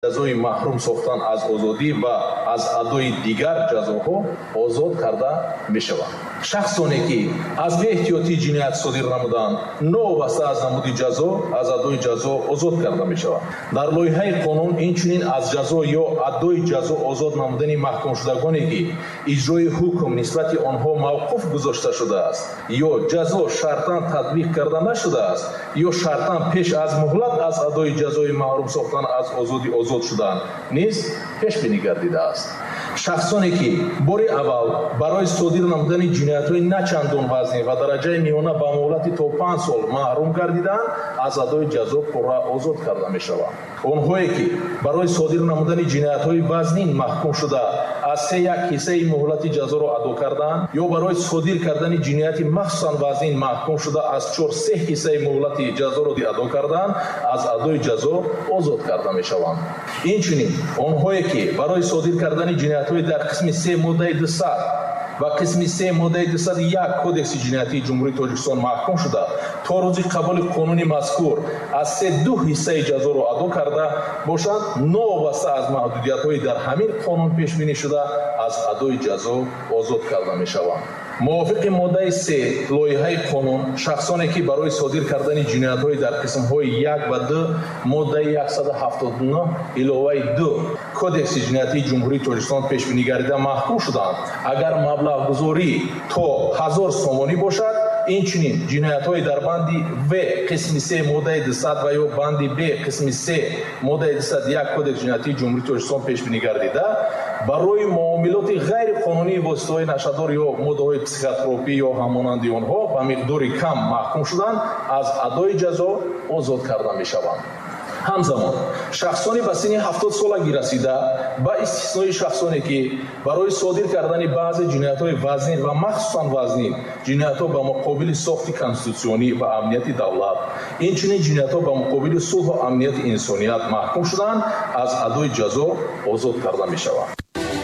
ҷазои маҳрум сохтан аз озодӣ ва аз адои дигар ҷазоҳо озод карда мешаванд. шахсоне ки аз беэҳтиётӣ ҷиноят содир намуданд, новобаста аз намуди ҷазо аз адои ҷазо озод карда мешаванд. дар лоиҳаи қонун инчунин аз ҷазо ё адои ҷазо озод намудани маҳкумшудагоне ки иҷрои ҳукм нисбати онҳо мавқуф гузошта шудааст ё ҷазо шартан татбиқ карда нашудааст ё шартан пеш аз муҳлат аз адои ҷазои маҳрум сохтан аз озодӣ озод шуданд низ пешбинӣ гардидааст. шахсоне ки бори аввал барои содир намудани ҷиноятҳои начандон вазнин ва дараҷаи миёна ба муҳлати то 5 сол маҳрум гардиданд, аз адои ҷазо пурра озод карда мешаванд. онҳое ки барои содир намудани ҷиноятҳои вазнин маҳкум шуда аз 3/1 ҳиссаи муҳлати ҷазоро адо карданд ё барои содир кардани ҷинояти махсусан вазнин маҳкум шуда аз 4/3 ҳиссаи муҳлати ҷазоро адо карданд, аз адои ҷазо озод карда мешаванд. инчунин онҳое ки барои содир кардани ҷиноятҳои дар қисми 3 моддаи 200 ва қисми 3 моддаи 201 кодекси ҷиноятии ҷумҳурии Тоҷикистон маҳкум шуда то рӯзи қабули қонуни мазкур аз 3/2 ҳиссаи ҷазоро адо карда бошанд, новобаста аз маҳдудиятҳои дар ҳамин қонун пешбинӣ шуда аз адои ҷазо озод карда мешаванд. мувофиқи моддаи 3 лоиҳаи қонун, шахсоне ки барои содир кардани ҷиноятҳои дар қисмҳои 1 ва 2 моддаи 179 иловаи 2 кодекси ҷиноятии ҷумҳурии Тоҷикистон пешбинӣ гардида маҳкум шуданд, агар маблағгузорӣ то 1000 сомонӣ бошад, инчунин ҷиноятҳои дар банди В қисми 3 моддаи 200 ва ё банди Б қисми 3 моддаи 201 кодекс ҷиноятии ҷумҳурии Тоҷикистон пешбинӣ гардида барои муомилоти ғайриқонунии воситаҳои нашадор ё моддаҳои психотропӣ ё ҳамонанди онҳо ба миқдори кам маҳкум шуданд, аз адои ҷазо озод карда мешаванд. ҳамзамон шахсони ба синни 70 солагӣ расида ба истиснои шахсоне ки барои содир кардани баъзе ҷиноятҳои вазнин ва махсусан вазнин ҷиноятҳо ба муқобили сохти конститутсионӣ ва амнияти давлат, инчунин ҷиноятҳо ба муқобили сулҳу амнияти инсоният маҳкум шуданд, аз адои ҷазо озод карда мешаванд.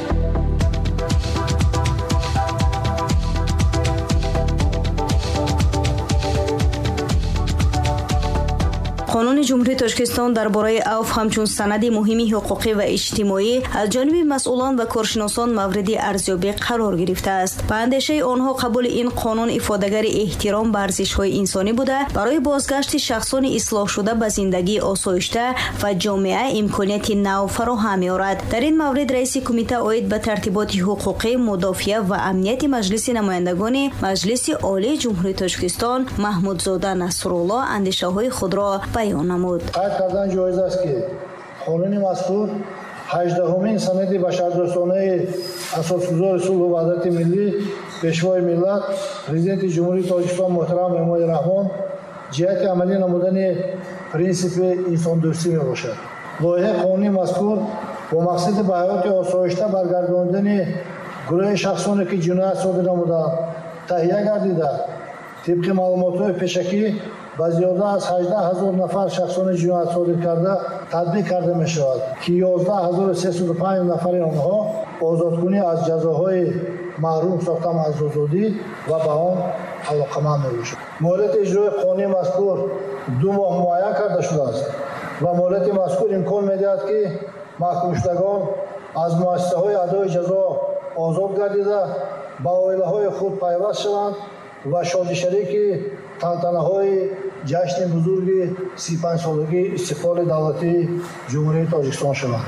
қонуни ҷумҳурии Тоҷикистон дар бораи авф ҳамчун санади муҳими ҳуқуқӣ ва иҷтимоӣ аз ҷониби масъулон ва коршиносон мавриди арзёбӣ қарор гирифтааст. ба андешаи онҳо қабули ин қонун ифодагари эҳтиром ба арзишҳои инсонӣ буда, барои бозгашти шахсони ислоҳшуда ба зиндагии осоишта ва ҷомеа имконияти нав фароҳам меорад. дар ин маврид раиси кумита оид ба тартиботи ҳуқуқӣ, мудофиа ва амнияти маҷлиси намояндагони Маҷлиси Олии Ҷумҳурии Тоҷикистон Маҳмудзода Насрулло андешаҳои худро баён намуд. қайд кардан ҷоиз аст ки қонуни мазкур 18-умин санади башардӯстонаи асосгузори сулҳу ваҳдати миллӣ, пешвои миллат, президенти ҷумҳурии Тоҷикистон муҳтарам Эмомали Раҳмон ҷиҳати амалӣ намудани принсипи инсондӯстӣ мебошад. лоиҳаи қонуни мазкур бо мақсади ба ҳаёти осоишта баргардонидани гурӯҳи шахсоне ки ҷиноят содир намуданд таҳия гардида, тибқи маълумотҳои пешакӣ ба зиёда аз 18,000 нафар шахсони ҷиноят содир карда татбиқ карда мешавад ки 11,305 нафари онҳо озодкунӣ аз ҷазоҳои маҳрум сохтан аз озодӣ ва ба он алоқаманд мебошад. муҳлати иҷрои қонуни мазкур 2 моҳ муайян карда шудааст ва муҳлати мазкур имкон медиҳад ки маҳкумшудагон аз муассисаҳои адои ҷазо озод гардида ба оилаҳои худ пайваст шаванд ва шодишарики тантанаҳои ҷашни бузурги 35-солагии истиқлоли давлатии ҷумҳурии Тоҷикистон шаванд.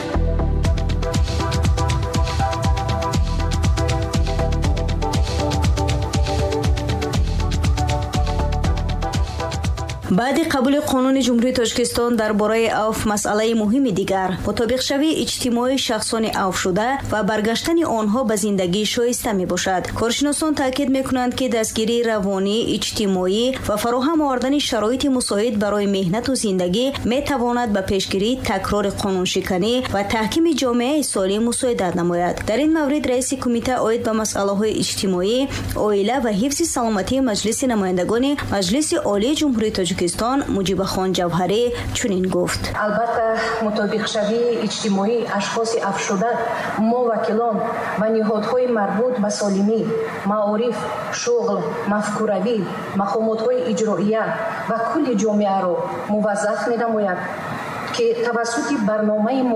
баъди қабули қонуни ҷумҳурии Тоҷикистон дар бораи авф масъалаи муҳими дигар, мутобиқшавии иҷтимоии шахсони авфшуда ва баргаштани онҳо ба зиндагии шоиста мебошад. коршиносон таъкид мекунанд ки дастгирии равонӣ, иҷтимоӣ ва фароҳам овардани шароити мусоид барои меҳнату зиндагӣ метавонад ба пешгирии такрори қонуншиканӣ ва таҳкими ҷомеаи солим мусоидат намояд. дар ин маврид раиси кумита оид ба масъалаҳои иҷтимоӣ, оила ва ҳифзи саломатии Маҷлиси намояндагони Маҷлиси Олии Ҷумҳурии Тоҷикистон Муҷибахон Ҷавҳарӣ чунин гуфт. албатта мутобиқшавии иҷтимоӣ ашхоси афшуда, мо вакилон ва ниҳодҳои марбут ба солимӣ, маориф, шуғл, мафкуравӣ, мақомотҳои иҷроия ва кулли ҷомеаро муваззаф менамояд که توسط برنامه